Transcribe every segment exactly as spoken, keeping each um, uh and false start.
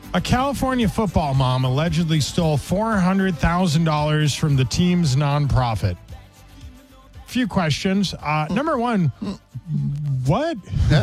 A California football mom allegedly stole four hundred thousand dollars from the team's nonprofit. Few questions. Uh, number one, what?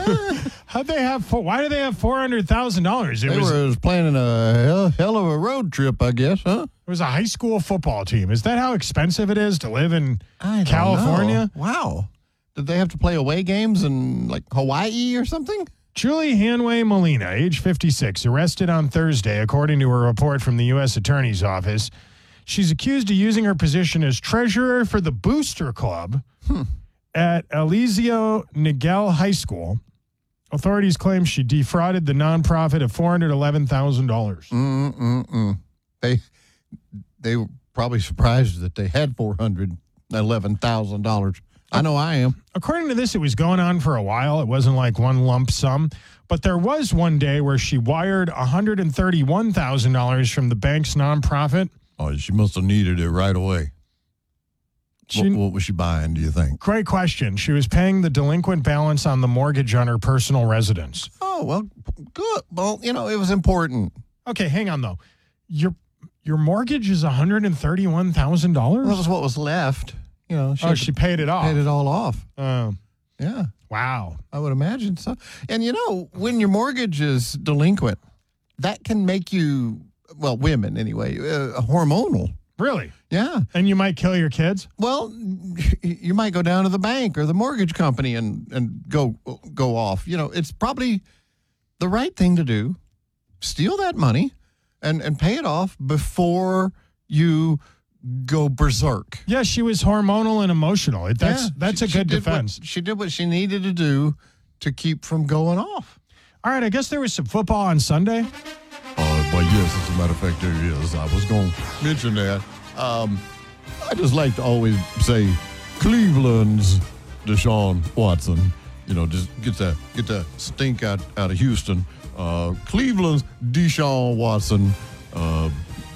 How'd they have? Four, why do they have four hundred thousand dollars? It They was were planning a hell, hell of a road trip, I guess, huh? it was a high school football team. Is that how expensive it is to live in I don't California? know. Wow. Did they have to play away games in like Hawaii or something? Julie Hanway Molina, age fifty-six, arrested on Thursday, according to a report from the U S Attorney's Office. She's accused of using her position as treasurer for the Booster Club hmm. at Eliseo Niguel High School. Authorities claim she defrauded the nonprofit of four hundred eleven thousand dollars. Mm-mm-mm. They, they were probably surprised that they had four hundred eleven thousand dollars. I know I am. According to this, it was going on for a while. It wasn't like one lump sum. But there was one day where she wired one hundred thirty-one thousand dollars from the bank's nonprofit. Oh, she must have needed it right away. She, what, what was she buying, do you think? Great question. She was paying the delinquent balance on the mortgage on her personal residence. Oh, well, good. Well, you know, it was important. Okay, hang on, though. Your your mortgage is one hundred thirty-one thousand dollars? That was what was left. You know, she oh, she paid it off. Paid it all off. Oh. Yeah. Wow. I would imagine so. And, you know, when your mortgage is delinquent, that can make you, well, women anyway, uh, hormonal. Really? Yeah. And you might kill your kids? Well, you might go down to the bank or the mortgage company and, and go go off. You know, it's probably the right thing to do. Steal that money and, and pay it off before you go berserk. Yeah, she was hormonal and emotional. That's yeah, that's she, a good defense. What, she did what she needed to do to keep from going off. All right, I guess there was some football on Sunday. Uh, well, yes, as a matter of fact, there is. I was going to mention that. Um, I just like to always say Cleveland's Deshaun Watson. You know, just get that get that stink out, out of Houston. Uh, Cleveland's Deshaun Watson. Uh,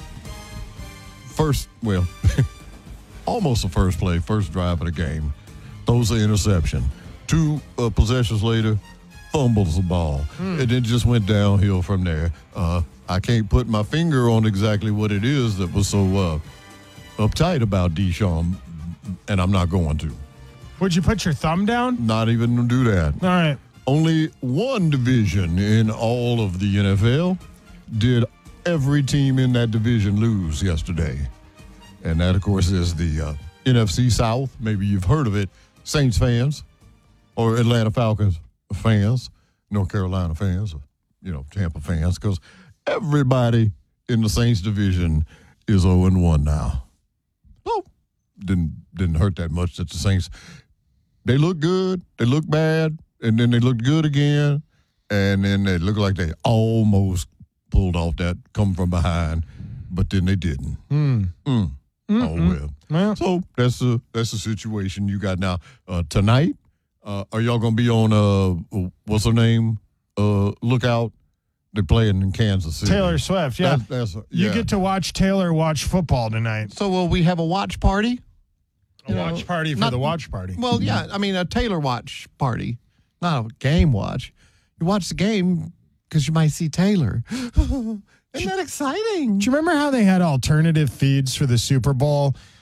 first, well, almost the first play, first drive of the game. Throws the interception. Two uh, possessions later, fumbles the ball. Hmm. And it just went downhill from there. Uh, I can't put my finger on exactly what it is that was so uh, uptight about Deshaun, and I'm not going to. Would you put your thumb down? Not even to do that. All right. Only one division in all of the N F L did every team in that division lose yesterday. And that, of course, is the uh, N F C South. Maybe you've heard of it. Saints fans or Atlanta Falcons fans, North Carolina fans, or, you know, Tampa fans, because everybody in the Saints division is oh and one now. Oh, didn't didn't hurt that much that the Saints, they look good, they look bad, and then they looked good again, and then they look like they almost pulled off that come from behind, but then they didn't. Mm. Mm. Oh, well. well. So that's the that's the situation you got now. Uh, tonight, uh, are y'all going to be on, uh, what's her name, uh, Lookout? They're playing in Kansas City. Taylor Swift, yeah. That's, that's, yeah. You get to watch Taylor watch football tonight. So will we have a watch party? A you watch know, party for not, the watch party. Well, yeah, I mean a Taylor watch party, not a game watch. You watch the game because you might see Taylor. Isn't that exciting? Do you remember how they had alternative feeds for the Super Bowl?